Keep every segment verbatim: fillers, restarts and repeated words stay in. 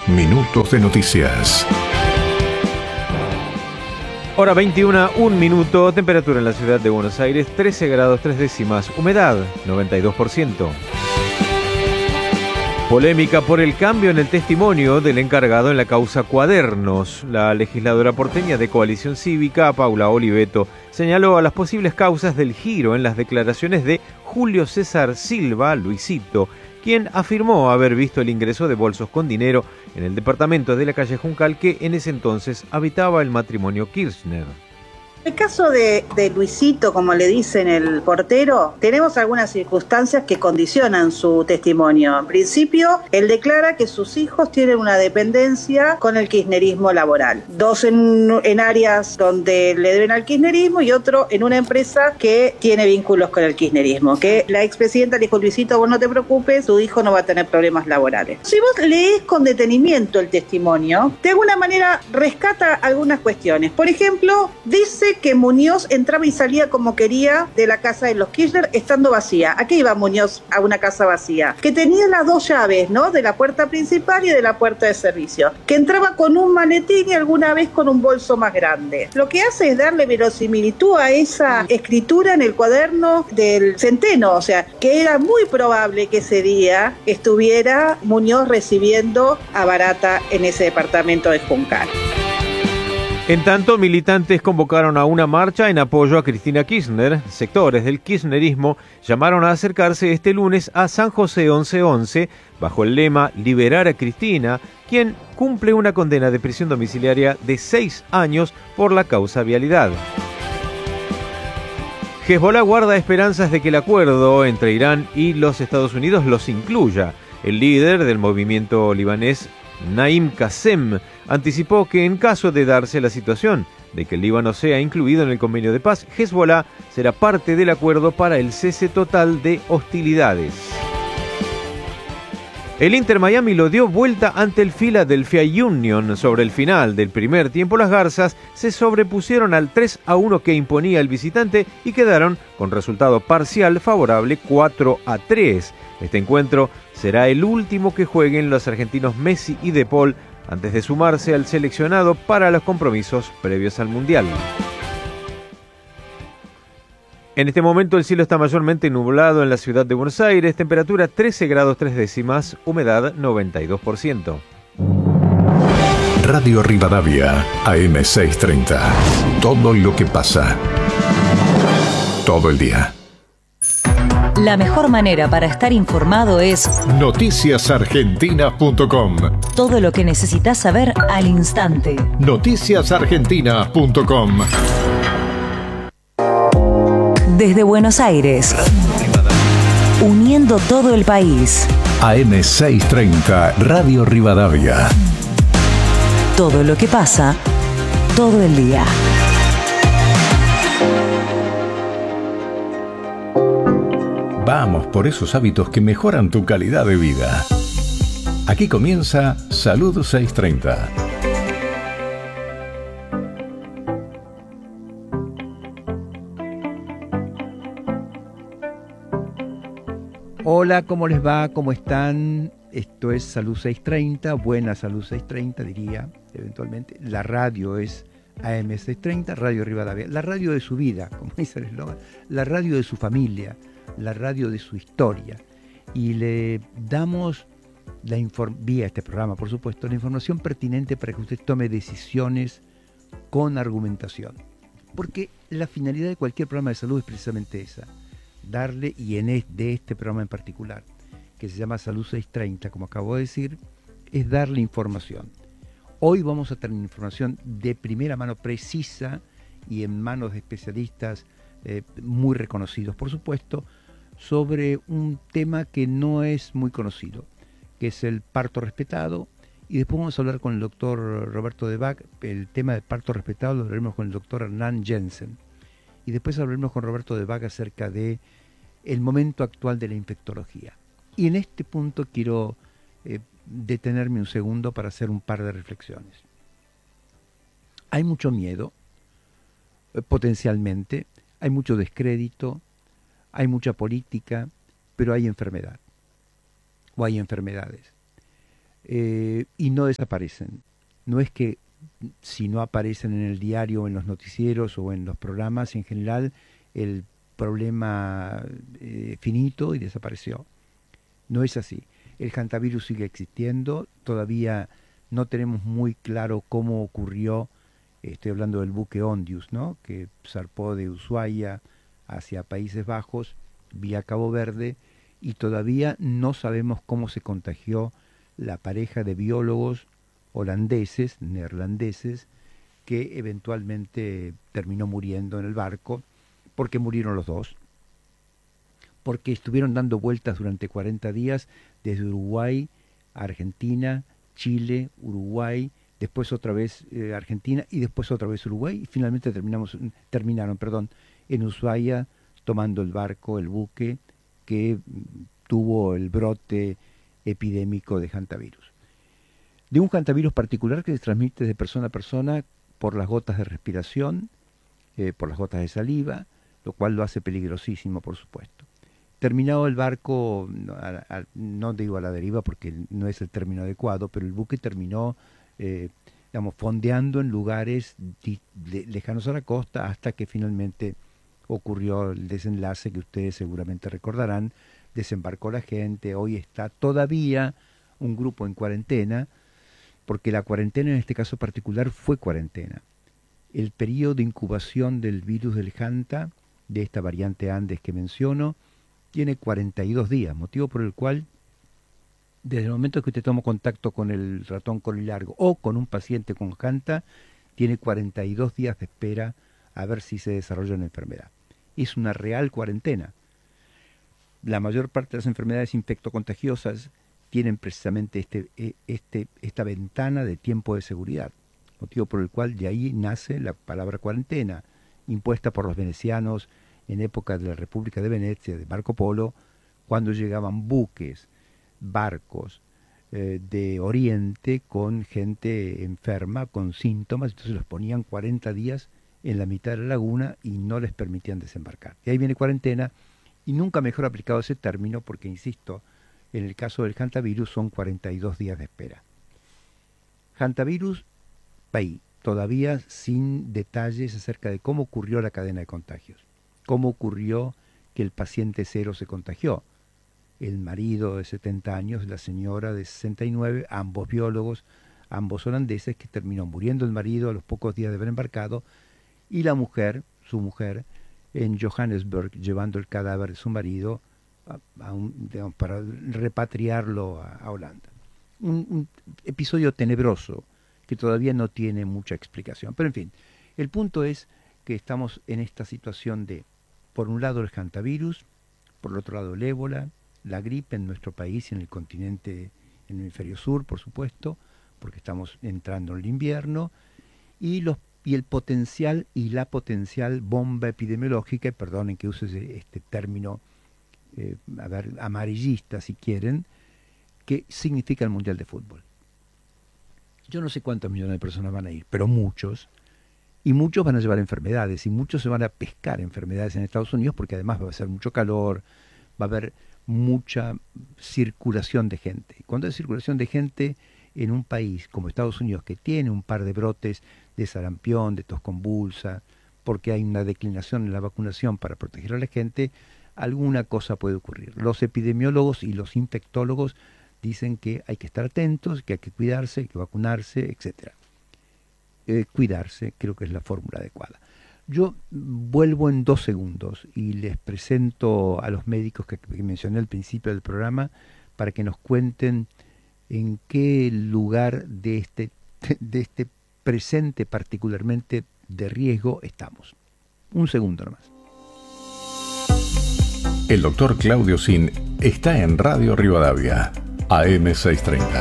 Minutos de noticias. Hora veintiuno, un minuto, temperatura en la ciudad de Buenos Aires, trece grados tres décimas, humedad noventa y dos por ciento. Polémica por el cambio en el testimonio del encargado en la causa Cuadernos. La legisladora porteña de Coalición Cívica, Paula Oliveto, señaló a las posibles causas del giro en las declaraciones de Julio César Silva, Luisito, quien afirmó haber visto el ingreso de bolsos con dinero en el departamento de la calle Juncal que en ese entonces habitaba el matrimonio Kirchner. En el caso de, de Luisito, como le dicen el portero, tenemos algunas circunstancias que condicionan su testimonio. En principio, él declara que sus hijos tienen una dependencia con el kirchnerismo laboral. Dos en, en áreas donde le deben al kirchnerismo y otro en una empresa que tiene vínculos con el kirchnerismo. Que la expresidenta le dijo, Luisito, vos no te preocupes, tu hijo no va a tener problemas laborales. Si vos lees con detenimiento el testimonio, de alguna manera rescata algunas cuestiones. Por ejemplo, dice que Muñoz entraba y salía como quería de la casa de los Kirchner estando vacía. ¿A qué iba Muñoz a una casa vacía? Que tenía las dos llaves, ¿no? De la puerta principal y de la puerta de servicio. Que entraba con un maletín y alguna vez con un bolso más grande. Lo que hace es darle verosimilitud a esa escritura en el cuaderno del Centeno. O sea, que era muy probable que ese día estuviera Muñoz recibiendo a Barata en ese departamento de Juncal. En tanto, militantes convocaron a una marcha en apoyo a Cristina Kirchner. Sectores del kirchnerismo llamaron a acercarse este lunes a San José once once bajo el lema Liberar a Cristina, quien cumple una condena de prisión domiciliaria de seis años por la causa vialidad. Hezbollah guarda esperanzas de que el acuerdo entre Irán y los Estados Unidos los incluya. El líder del movimiento libanés, Naim Qassem, anticipó que en caso de darse la situación de que el Líbano sea incluido en el convenio de paz, Hezbollah será parte del acuerdo para el cese total de hostilidades. El Inter Miami lo dio vuelta ante el Philadelphia Union. Sobre el final del primer tiempo, las Garzas se sobrepusieron al tres a uno que imponía el visitante y quedaron con resultado parcial favorable cuatro a tres. Este encuentro será el último que jueguen los argentinos Messi y De Paul antes de sumarse al seleccionado para los compromisos previos al Mundial. En este momento el cielo está mayormente nublado en la ciudad de Buenos Aires, temperatura trece grados tres décimas, humedad noventa y dos por ciento. Radio Rivadavia, A M seiscientos treinta. Todo lo que pasa. Todo el día. La mejor manera para estar informado es noticias argentinas punto com. Todo lo que necesitas saber al instante. noticias argentinas punto com. Desde Buenos Aires, uniendo todo el país. A M seiscientos treinta, Radio Rivadavia. Todo lo que pasa, todo el día. Vamos por esos hábitos que mejoran tu calidad de vida. Aquí comienza Salud seiscientos treinta. Hola, ¿cómo les va? ¿Cómo están? Esto es Salud seiscientos treinta, buena Salud seiscientos treinta diría, eventualmente. La radio es A M seiscientos treinta, Radio Rivadavia. La radio de su vida, como dice el eslogan. La radio de su familia, la radio de su historia. Y le damos, la inform- vía este programa, por supuesto, la información pertinente para que usted tome decisiones con argumentación. Porque la finalidad de cualquier programa de salud es precisamente esa. Darle, y en este, de este programa en particular, que se llama Salud seiscientos treinta, como acabo de decir, es darle información. Hoy vamos a tener información de primera mano, precisa y en manos de especialistas eh, muy reconocidos, por supuesto, sobre un tema que no es muy conocido, que es el parto respetado. Y después vamos a hablar con el doctor Roberto de Bach. El tema del parto respetado lo hablaremos con el doctor Hernán Jensen. Y después hablaremos con Roberto de Bach acerca de el momento actual de la infectología. Y en este punto quiero eh, detenerme un segundo para hacer un par de reflexiones. Hay mucho miedo, eh, potencialmente, hay mucho descrédito, hay mucha política, pero hay enfermedad, o hay enfermedades. eh, y no desaparecen. No es que si no aparecen en el diario o en los noticieros o en los programas en general, el problema eh, finito y desapareció. No es así. El hantavirus sigue existiendo, todavía no tenemos muy claro cómo ocurrió, estoy hablando del buque Ondius, ¿no?, que zarpó de Ushuaia hacia Países Bajos, vía Cabo Verde, y todavía no sabemos cómo se contagió la pareja de biólogos holandeses, neerlandeses, que eventualmente terminó muriendo en el barco, porque murieron los dos, porque estuvieron dando vueltas durante cuarenta días desde Uruguay a Argentina, Chile, Uruguay, después otra vez eh, Argentina y después otra vez Uruguay, y finalmente terminamos, terminaron perdón, en Ushuaia, tomando el barco, el buque, que tuvo el brote epidémico de hantavirus. De un hantavirus particular que se transmite de persona a persona por las gotas de respiración, eh, por las gotas de saliva, lo cual lo hace peligrosísimo, por supuesto. Terminado el barco, no, a, a, no digo a la deriva porque no es el término adecuado, pero el buque terminó, eh, digamos, fondeando en lugares di, de, lejanos a la costa hasta que finalmente ocurrió el desenlace que ustedes seguramente recordarán. Desembarcó la gente, hoy está todavía un grupo en cuarentena, porque la cuarentena en este caso particular fue cuarentena. El periodo de incubación del virus del Hanta, de esta variante Andes que menciono, tiene cuarenta y dos días, motivo por el cual, desde el momento que usted toma contacto con el ratón colilargo o con un paciente con Hanta, tiene cuarenta y dos días de espera a ver si se desarrolla una enfermedad. Es una real cuarentena. La mayor parte de las enfermedades infectocontagiosas tienen precisamente este, este, esta ventana de tiempo de seguridad, motivo por el cual de ahí nace la palabra cuarentena, impuesta por los venecianos en época de la República de Venecia, de Marco Polo, cuando llegaban buques, barcos eh, de Oriente con gente enferma, con síntomas, entonces los ponían cuarenta días en la mitad de la laguna y no les permitían desembarcar. De ahí viene cuarentena, y nunca mejor aplicado ese término porque, insisto, en el caso del hantavirus son cuarenta y dos días de espera. Hantavirus, P I, todavía sin detalles acerca de cómo ocurrió la cadena de contagios, cómo ocurrió que el paciente cero se contagió. El marido de setenta años, la señora de sesenta y nueve, ambos biólogos, ambos holandeses, que terminó muriendo el marido a los pocos días de haber embarcado, y la mujer, su mujer, en Johannesburg, llevando el cadáver de su marido a, a un, digamos, para repatriarlo a, a Holanda. Un, un episodio tenebroso que todavía no tiene mucha explicación. Pero en fin, el punto es que estamos en esta situación de, por un lado, el hantavirus, por el otro lado, el ébola, la gripe en nuestro país y en el continente, en el hemisferio sur, por supuesto, porque estamos entrando en el invierno, y los y el potencial y la potencial bomba epidemiológica, perdonen que use este término eh, a ver, amarillista si quieren, que significa el Mundial de Fútbol. Yo no sé cuántos millones de personas van a ir, pero muchos, y muchos van a llevar enfermedades, y muchos se van a pescar enfermedades en Estados Unidos, porque además va a ser mucho calor, va a haber mucha circulación de gente. Y cuando hay circulación de gente en un país como Estados Unidos, que tiene un par de brotes de sarampión, de tos convulsa, porque hay una declinación en la vacunación para proteger a la gente, alguna cosa puede ocurrir. Los epidemiólogos y los infectólogos dicen que hay que estar atentos, que hay que cuidarse, hay que vacunarse, etcétera. Eh, cuidarse, creo que es la fórmula adecuada. Yo vuelvo en dos segundos y les presento a los médicos que, que mencioné al principio del programa para que nos cuenten en qué lugar de este, de este presente particularmente de riesgo estamos. Un segundo nomás. El doctor Claudio Sin está en Radio Rivadavia, A M seiscientos treinta.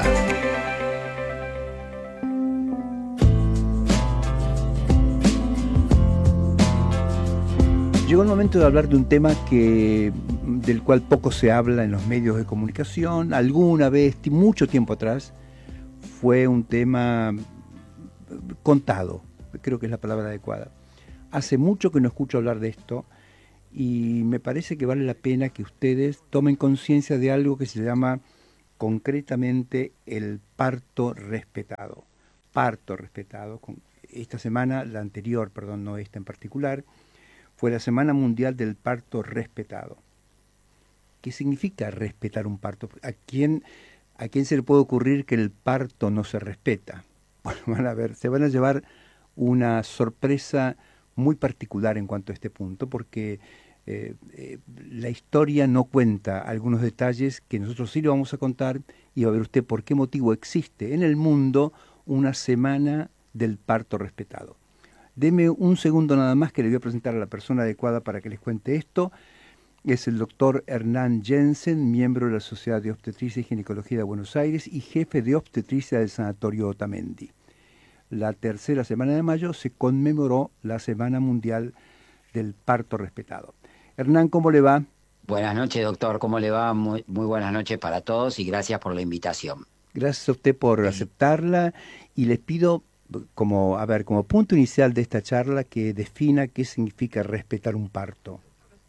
Llegó el momento de hablar de un tema que, del cual poco se habla en los medios de comunicación. Alguna vez, mucho tiempo atrás, fue un tema contado, creo que es la palabra adecuada. Hace mucho que no escucho hablar de esto y me parece que vale la pena que ustedes tomen conciencia de algo que se llama concretamente el parto respetado. Parto respetado. Esta semana, la anterior, perdón, no esta en particular, fue la Semana Mundial del Parto Respetado. ¿Qué significa respetar un parto? ¿A quién, a quién se le puede ocurrir que el parto no se respeta? Bueno, van a ver, se van a llevar una sorpresa muy particular en cuanto a este punto, porque eh, eh, la historia no cuenta algunos detalles que nosotros sí lo vamos a contar, y va a ver usted por qué motivo existe en el mundo una semana del parto respetado. Deme un segundo nada más, que le voy a presentar a la persona adecuada para que les cuente esto. Es el doctor Hernán Jensen, miembro de la Sociedad de Obstetricia y Ginecología de Buenos Aires y jefe de obstetricia del Sanatorio Otamendi. La tercera semana de mayo se conmemoró la Semana Mundial del Parto Respetado. Hernán, ¿cómo le va? Buenas noches, doctor. ¿Cómo le va? Muy, muy buenas noches para todos y gracias por la invitación. Gracias a usted por sí. aceptarla, y les pido, como, a ver, como punto inicial de esta charla, que defina qué significa respetar un parto.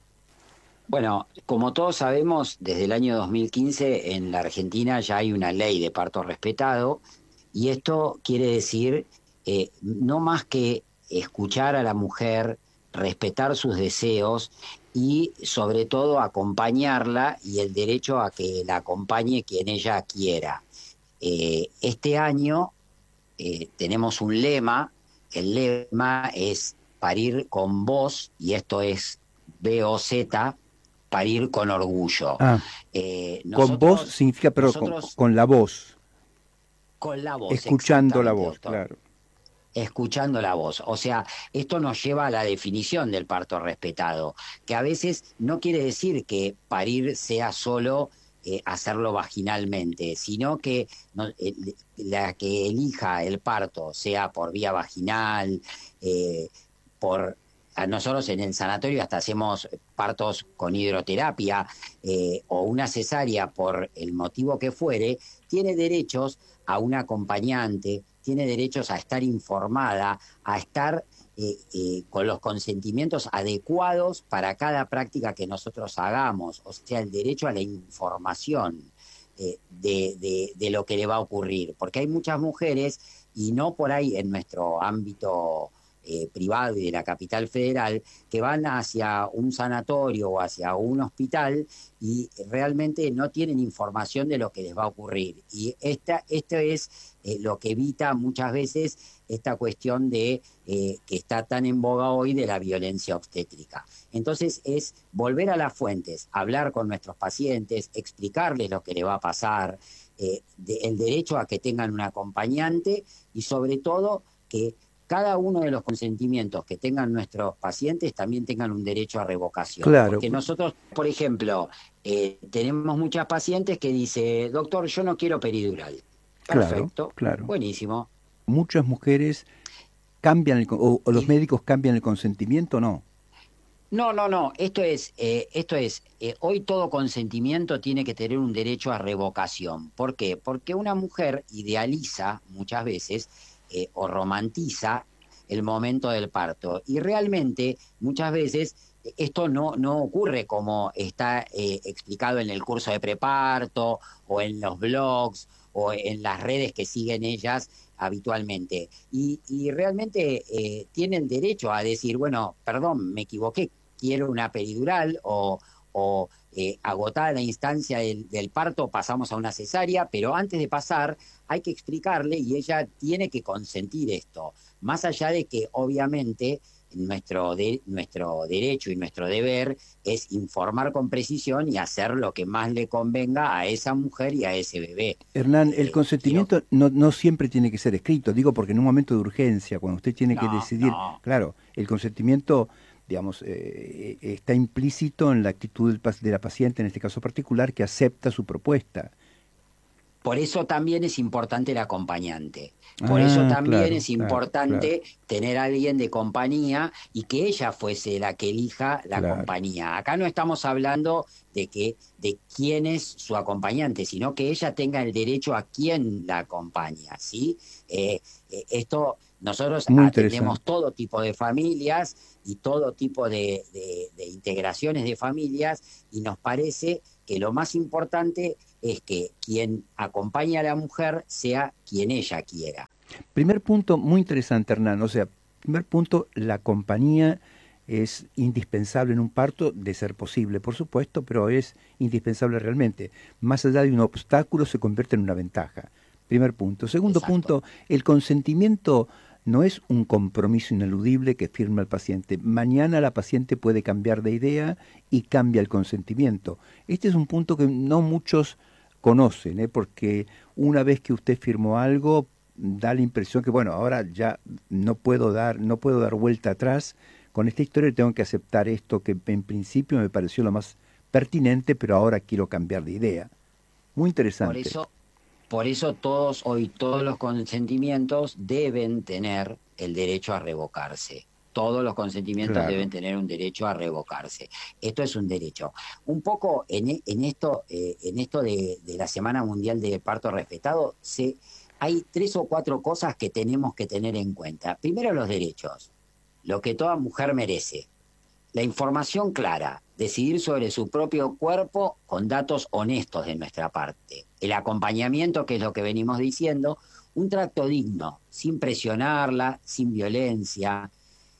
Bueno, como todos sabemos, desde el año dos mil quince en la Argentina ya hay una ley de parto respetado, y esto quiere decir eh, no más que escuchar a la mujer, respetar sus deseos y sobre todo acompañarla, y el derecho a que la acompañe quien ella quiera. Eh, este año eh, tenemos un lema. El lema es parir con voz, y esto es B O Z, parir con orgullo. Ah, eh, con voz significa, pero nosotros, con, con la voz. Con la voz. Escuchando la voz, doctor. claro. Escuchando la voz. O sea, esto nos lleva a la definición del parto respetado, que a veces no quiere decir que parir sea solo eh, hacerlo vaginalmente, sino que no, eh, la que elija el parto, sea por vía vaginal, eh, por... A nosotros en el sanatorio hasta hacemos partos con hidroterapia eh, o una cesárea, por el motivo que fuere, tiene derechos a un acompañante, tiene derechos a estar informada, a estar eh, eh, con los consentimientos adecuados para cada práctica que nosotros hagamos, o sea, el derecho a la información eh, de, de, de lo que le va a ocurrir, porque hay muchas mujeres, y no por ahí en nuestro ámbito Eh, privado y de la capital federal, que van hacia un sanatorio o hacia un hospital y realmente no tienen información de lo que les va a ocurrir. Y esta, esto es eh, lo que evita muchas veces esta cuestión de eh, que está tan en boga hoy de la violencia obstétrica. Entonces es volver a las fuentes, hablar con nuestros pacientes, explicarles lo que le va a pasar, eh, de, el derecho a que tengan un acompañante, y sobre todo que cada uno de los consentimientos que tengan nuestros pacientes también tengan un derecho a revocación. Claro. Porque nosotros, por ejemplo, eh, tenemos muchas pacientes que dicen, doctor, yo no quiero peridural. Perfecto, claro, claro. Buenísimo. Muchas mujeres cambian, el, o, o los y, médicos cambian el consentimiento, ¿no? No, no, no. Esto es, eh, esto es eh, hoy todo consentimiento tiene que tener un derecho a revocación. ¿Por qué? Porque una mujer idealiza muchas veces Eh, o romantiza el momento del parto, y realmente muchas veces esto no, no ocurre como está eh, explicado en el curso de preparto o en los blogs o en las redes que siguen ellas habitualmente, y, y realmente eh, tienen derecho a decir, bueno, perdón, me equivoqué, quiero una peridural, o, o eh, agotada la instancia del, del parto, pasamos a una cesárea, pero antes de pasar hay que explicarle, y ella tiene que consentir esto, más allá de que obviamente nuestro, de, nuestro derecho y nuestro deber es informar con precisión y hacer lo que más le convenga a esa mujer y a ese bebé. Hernán, el eh, consentimiento quiero... no, no siempre tiene que ser escrito, digo porque en un momento de urgencia, cuando usted tiene no, que decidir, no. claro, el consentimiento, digamos, eh, está implícito en la actitud del, de la paciente, en este caso particular, que acepta su propuesta. Por eso también es importante el acompañante. Por ah, eso también claro, es importante claro, claro. tener a alguien de compañía, y que ella fuese la que elija la claro. compañía. Acá no estamos hablando de que de quién es su acompañante, sino que ella tenga el derecho a quién la acompaña, ¿sí? Eh, eh, esto nosotros Muy atendemos todo tipo de familias y todo tipo de, de, de integraciones de familias, y nos parece que lo más importante es que quien acompaña a la mujer sea quien ella quiera. Primer punto muy interesante, Hernán. O sea, primer punto, la compañía es indispensable en un parto, de ser posible, por supuesto, pero es indispensable realmente. Más allá de un obstáculo, se convierte en una ventaja. Primer punto. Segundo Exacto. punto, el consentimiento no es un compromiso ineludible que firma el paciente. Mañana la paciente puede cambiar de idea y cambia el consentimiento. Este es un punto que no muchos conocen, ¿eh? Porque una vez que usted firmó algo, da la impresión que, bueno, ahora ya no puedo dar, no puedo dar vuelta atrás. Con esta historia tengo que aceptar esto que en principio me pareció lo más pertinente, pero ahora quiero cambiar de idea. Muy interesante. Por eso, por eso todos, hoy todos los consentimientos deben tener el derecho a revocarse. Todos los consentimientos Claro. deben tener un derecho a revocarse. Esto es un derecho. Un poco en, e- en esto, eh, en esto de, de la Semana Mundial de Parto Respetado, se, hay tres o cuatro cosas que tenemos que tener en cuenta. Primero, los derechos, lo que toda mujer merece. La información clara, decidir sobre su propio cuerpo con datos honestos de nuestra parte. El acompañamiento, que es lo que venimos diciendo, un trato digno, sin presionarla, sin violencia,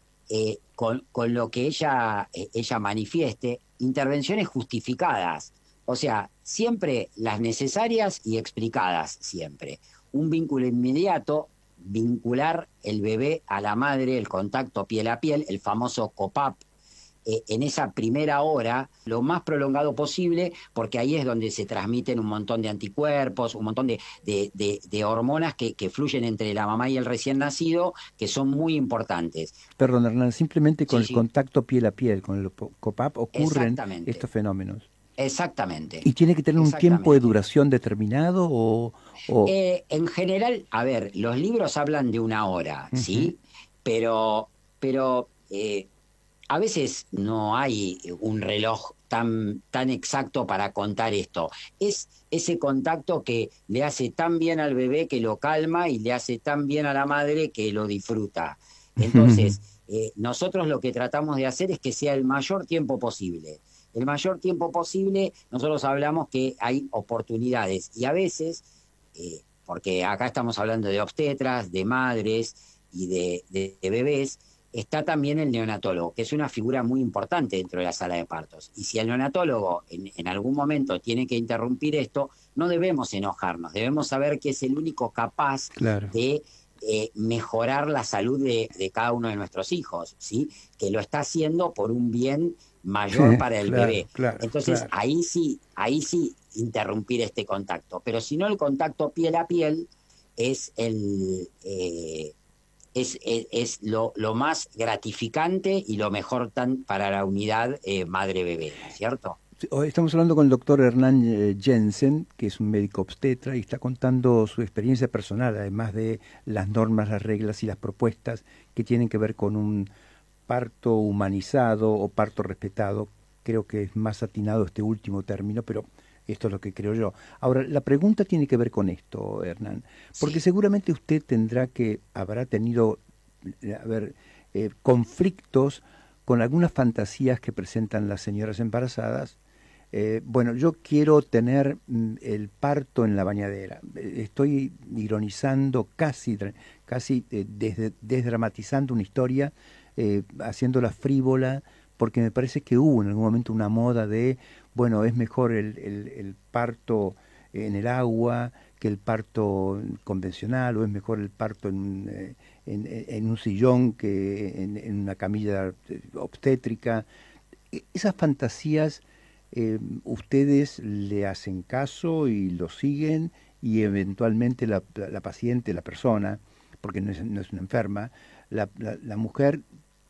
eh, con, con lo que ella, eh, ella manifieste, intervenciones justificadas, o sea, siempre las necesarias y explicadas siempre. Un vínculo inmediato, vincular el bebé a la madre, el contacto piel a piel, el famoso COPAP, eh, en esa primera hora, lo más prolongado posible, porque ahí es donde se transmiten un montón de anticuerpos, un montón de, de, de, de hormonas que, que fluyen entre la mamá y el recién nacido, que son muy importantes. Perdón, Hernán, simplemente con Sí, el sí, contacto piel a piel, con el po- COPAP, ocurren exactamente, estos fenómenos. exactamente, ¿Y tiene que tener un tiempo de exactamente. duración determinado o...? o... Eh, en general, a ver, los libros hablan de una hora, Ujú. ¿sí? Pero, pero eh, a veces no hay un reloj tan, tan exacto para contar esto. Es ese contacto que le hace tan bien al bebé que lo calma y le hace tan bien a la madre que lo disfruta. Entonces, eh, nosotros lo que tratamos de hacer es que sea el mayor tiempo posible. El mayor tiempo posible, nosotros hablamos que hay oportunidades y a veces, eh, porque acá estamos hablando de obstetras, de madres y de, de, de bebés, está también el neonatólogo, que es una figura muy importante dentro de la sala de partos. Y si el neonatólogo en, en algún momento tiene que interrumpir esto, no debemos enojarnos, debemos saber que es el único capaz Claro. de eh, mejorar la salud de, de cada uno de nuestros hijos, ¿sí? Que lo está haciendo por un bien mayor para el Claro, bebé. claro, Entonces, claro. ahí sí, ahí sí interrumpir este contacto. Pero si no, el contacto piel a piel es el... Eh, es, es, es lo, lo más gratificante y lo mejor tan para la unidad eh, madre-bebé, ¿no es cierto? Sí, hoy estamos hablando con el doctor Hernán eh, Jensen, que es un médico obstetra y está contando su experiencia personal, además de las normas, las reglas y las propuestas que tienen que ver con un parto humanizado o parto respetado. Creo que es más atinado este último término, pero esto es lo que creo yo. Ahora, la pregunta tiene que ver con esto, Hernán, porque Sí. seguramente usted tendrá que, habrá tenido, eh, a ver, eh, conflictos con algunas fantasías que presentan las señoras embarazadas. Eh, bueno, yo quiero tener mm, el parto en la bañadera. Eh, Estoy ironizando, casi, dra- casi eh, desde- desdramatizando una historia, eh, haciéndola frívola, porque me parece que hubo en algún momento una moda de, bueno, es mejor el, el- el parto en el agua que el parto convencional, o es mejor el parto en, un, eh, en, en un sillón que en, en una camilla eh, obstétrica. E- Esas fantasías, eh, ustedes le hacen caso y lo siguen, y eventualmente la, la- la paciente, la persona, porque no es, no es una enferma, la, la- la mujer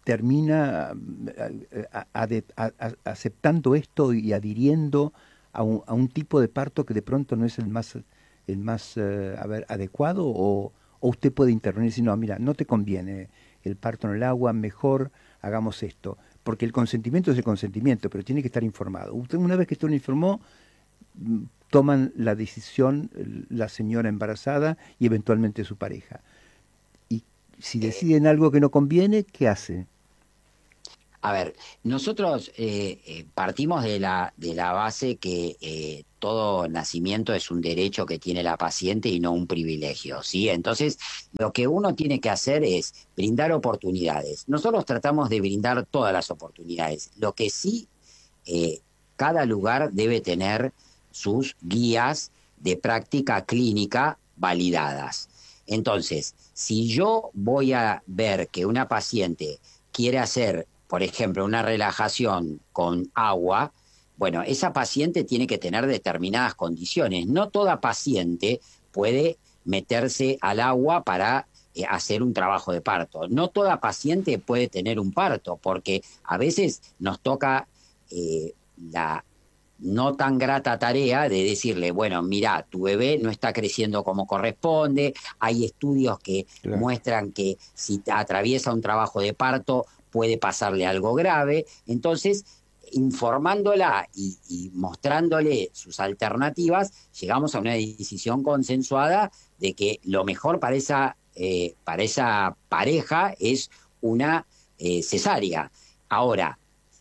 termina eh, a- a- ade- a- a- aceptando esto y adhiriendo a un, a un tipo de parto que de pronto no es el más, el más eh, a ver, adecuado, o, o usted puede intervenir y decir, no, mira, no te conviene el parto en el agua, mejor hagamos esto. Porque el consentimiento es el consentimiento, pero tiene que estar informado. Usted, una vez que usted lo informó, mm, toman la decisión eh, la señora embarazada y eventualmente su pareja. Y si Eh, deciden algo que no conviene, ¿qué hace? A ver, nosotros eh, eh, partimos de la, de la base que eh, todo nacimiento es un derecho que tiene la paciente y no un privilegio, ¿sí? Entonces, lo que uno tiene que hacer es brindar oportunidades. Nosotros tratamos de brindar todas las oportunidades. Lo que sí, eh, cada lugar debe tener sus guías de práctica clínica validadas. Entonces, si yo voy a ver que una paciente quiere hacer, por ejemplo, una relajación con agua, bueno, esa paciente tiene que tener determinadas condiciones. No toda paciente puede meterse al agua para eh, hacer un trabajo de parto. No toda paciente puede tener un parto, porque a veces nos toca eh, la no tan grata tarea de decirle, bueno, mira, tu bebé no está creciendo como corresponde, hay estudios que Claro. muestran que si atraviesa un trabajo de parto puede pasarle algo grave. Entonces, informándola y, y mostrándole sus alternativas, llegamos a una decisión consensuada de que lo mejor para esa, eh, para esa pareja es una eh, cesárea. Ahora,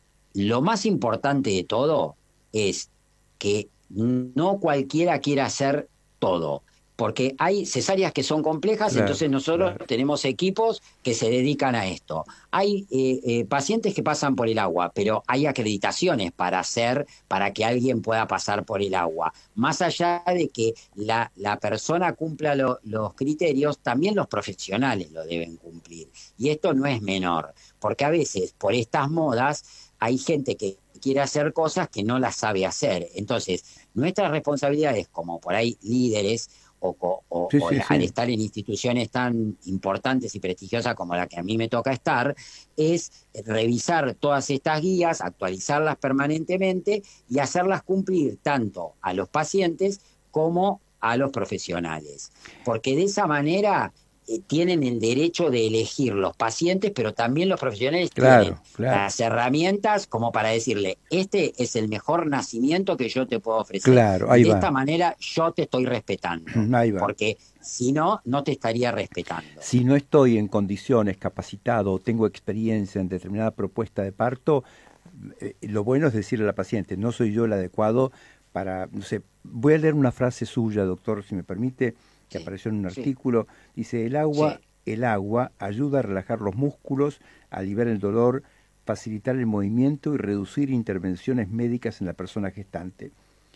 lo más importante de todo es que no cualquiera quiera hacer todo, porque hay cesáreas que son complejas, Claro, entonces nosotros claro. tenemos equipos que se dedican a esto. Hay eh, eh, pacientes que pasan por el agua, pero hay acreditaciones para hacer, para que alguien pueda pasar por el agua. Más allá de que la, la persona cumpla lo, los criterios, también los profesionales lo deben cumplir. Y esto no es menor, porque a veces por estas modas hay gente que quiere hacer cosas que no las sabe hacer. Entonces, nuestras responsabilidades como por ahí líderes o, o, o Sí, sí, al sí. estar en instituciones tan importantes y prestigiosas como la que a mí me toca estar, es revisar todas estas guías, actualizarlas permanentemente y hacerlas cumplir tanto a los pacientes como a los profesionales. Porque de esa manera eh, tienen el derecho de elegir los pacientes, pero también los profesionales Claro, tienen claro. las herramientas como para decirle, este es el mejor nacimiento que yo te puedo ofrecer. Claro, Y ahí de va. esta manera yo te estoy respetando, Ahí va. porque si no, no te estaría respetando. Si no estoy en condiciones, capacitado, o tengo experiencia en determinada propuesta de parto, eh, lo bueno es decirle a la paciente, no soy yo el adecuado para, no sé, voy a leer una frase suya, doctor, si me permite, que Sí, apareció en un sí. artículo. Dice, el agua, Sí. el agua ayuda a relajar los músculos, a aliviar el dolor, facilitar el movimiento y reducir intervenciones médicas en la persona gestante.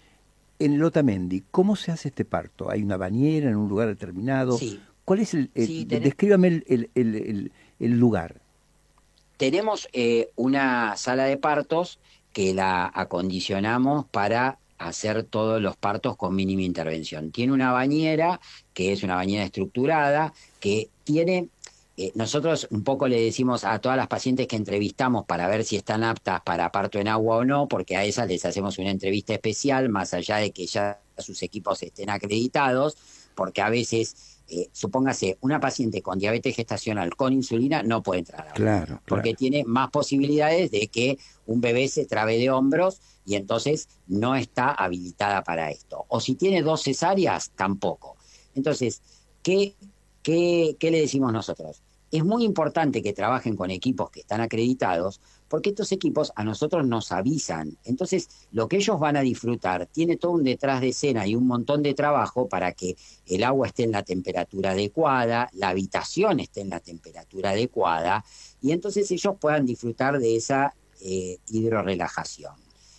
En el Otamendi, ¿cómo se hace este parto? ¿Hay una bañera en un lugar determinado? Sí. ¿Cuál es el, el- Sí, tenés- descríbame el, el- el- el- el lugar? Tenemos eh, una sala de partos que la acondicionamos para hacer todos los partos con mínima intervención. Tiene una bañera, que es una bañera estructurada, que tiene, eh, nosotros un poco le decimos a todas las pacientes que entrevistamos para ver si están aptas para parto en agua o no, porque a esas les hacemos una entrevista especial, más allá de que ya sus equipos estén acreditados, porque a veces... Eh, supóngase, una paciente con diabetes gestacional con insulina no puede entrar a Claro, claro. porque tiene más posibilidades de que un bebé se trabe de hombros y entonces no está habilitada para esto. O si tiene dos cesáreas, tampoco. Entonces, ¿qué, qué, qué le decimos nosotros? Es muy importante que trabajen con equipos que están acreditados, porque estos equipos a nosotros nos avisan. Entonces, lo que ellos van a disfrutar tiene todo un detrás de escena y un montón de trabajo para que el agua esté en la temperatura adecuada, la habitación esté en la temperatura adecuada, y entonces ellos puedan disfrutar de esa eh, hidrorelajación.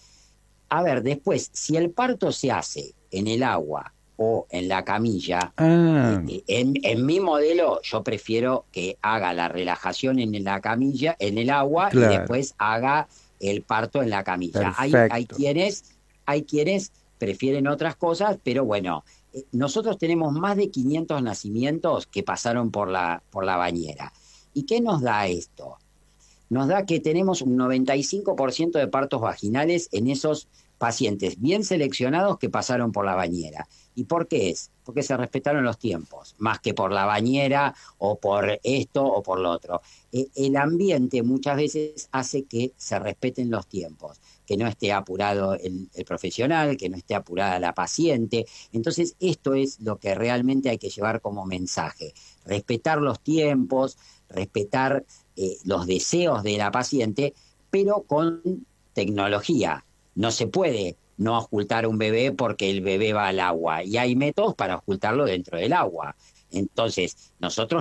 A ver, después, si el parto se hace en el agua o en la camilla, Ah, eh, en, en mi modelo yo prefiero que haga la relajación en la camilla, en el agua, Claro. y después haga el parto en la camilla. Hay, hay Perfecto. quienes, hay quienes prefieren otras cosas, pero bueno, eh, nosotros tenemos más de quinientos nacimientos que pasaron por la, por la bañera. ¿Y qué nos da esto? Nos da que tenemos un noventa y cinco por ciento de partos vaginales en esos pacientes bien seleccionados que pasaron por la bañera. ¿Y por qué es? Porque se respetaron los tiempos, más que por la bañera o por esto o por lo otro. Eh, el ambiente muchas veces hace que se respeten los tiempos, que no esté apurado el, el profesional, que no esté apurada la paciente. Entonces, esto es lo que realmente hay que llevar como mensaje. Respetar los tiempos, respetar eh, los deseos de la paciente, pero con tecnología. No se puede no ocultar a un bebé porque el bebé va al agua, y hay métodos para ocultarlo dentro del agua. Entonces, nosotros